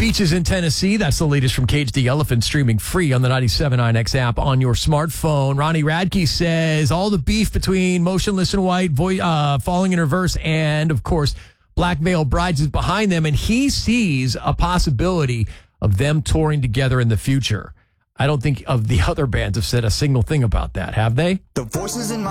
Beaches in Tennessee. That's the latest from Cage the Elephant, streaming free on the 97.9X app on your smartphone. Ronnie Radke says all the beef between Motionless in White, Falling in Reverse, and, of course, Black Veil Brides is behind them, and he sees a possibility of them touring together in the future. I don't think of the other bands have said a single thing about that, have they? The voices in my